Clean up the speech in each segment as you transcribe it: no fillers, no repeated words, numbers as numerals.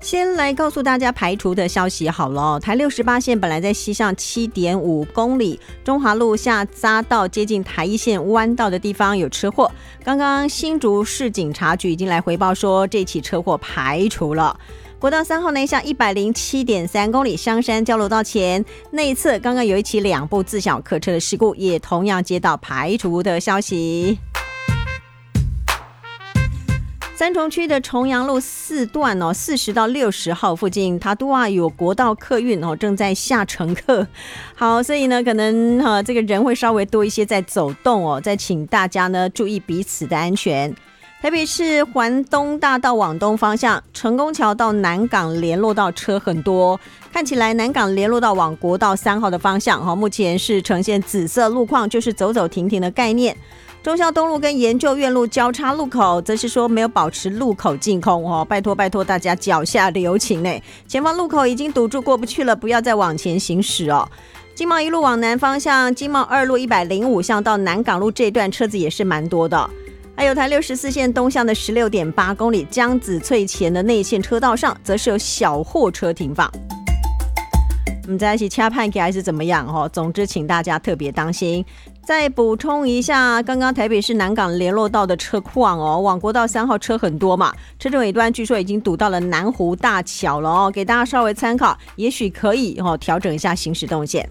先来告诉大家排除的消息好了台68线本来在西向 7.5 公里，中华路下匝道接近台一线弯道的地方有车祸，刚刚新竹市警察局已经来回报说这起车祸排除了。国道3号南下 107.3 公里，香山交流道前内侧刚刚有一起2部自小客车的事故，也同样接到排除的消息。三重区的重阳路4段40到60号附近，塔都有国道客运正在下乘客，好，所以呢可能这个人会稍微多一些在走动再请大家呢注意彼此的安全。台北市环东大道往东方向，成功桥到南港联络道车很多，看起来南港联络道往国道3号的方向目前是呈现紫色路况，就是走走停停的概念。忠孝东路跟研究院路交叉路口则是说没有保持路口净空拜托大家脚下留情呢，前方路口已经堵住过不去了，不要再往前行驶经贸一路往南方向，经贸2路105巷到南港路这段车子也是蛮多的。还有台64线东向的 16.8 公里江子翠前的内线车道上则是有小货车停放，我们在一起掐判给还是怎么样总之请大家特别当心。再补充一下，刚刚台北市南港联络道的车况往国道3号车很多嘛，车阵尾端据说已经堵到了南湖大桥了给大家稍微参考，也许可以调整一下行驶动线。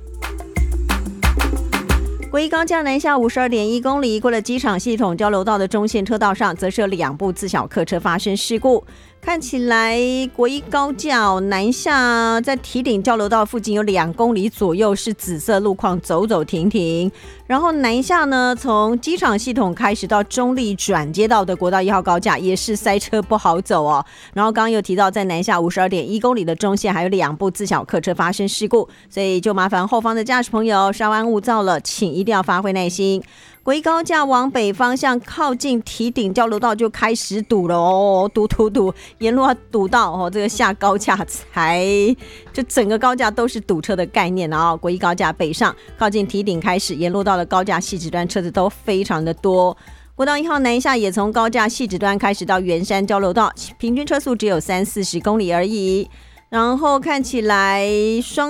国一高架南下 52.1 公里，过了机场系统交流道的中线车道上则是有2部自小客车发生事故，看起来国一高架南下在堤顶交流道附近有2公里左右是紫色路况，走走停停。然后南下呢，从机场系统开始到中立转接道的国道1号高架也是塞车不好走然后刚刚有提到在南下 52.1 公里的中线还有2部自小客车发生事故，所以就麻烦后方的驾驶朋友稍安勿躁了，请一定要发挥耐心。国一高架往北方向靠近堤顶交流道就开始堵了堵，沿路要堵到这个下高架才就整个高架都是堵车的概念国一高架北上靠近堤顶开始，沿路到了高架汐止端车子都非常的多。国道1号南下也从高架汐止端开始到圆山交流道，平均车速只有30-40公里而已。然后看起来双